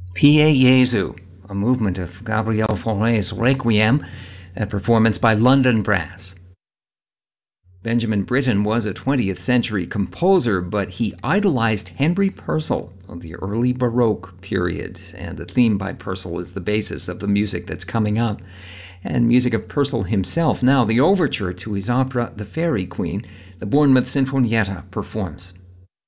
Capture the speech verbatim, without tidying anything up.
Pie Jesu, a movement of Gabriel Fauré's Requiem, a performance by London Brass. Benjamin Britten was a twentieth century composer, but he idolized Henry Purcell of the early Baroque period, and the theme by Purcell is the basis of the music that's coming up, and music of Purcell himself. Now, the overture to his opera The Fairy Queen, the Bournemouth Sinfonietta performs.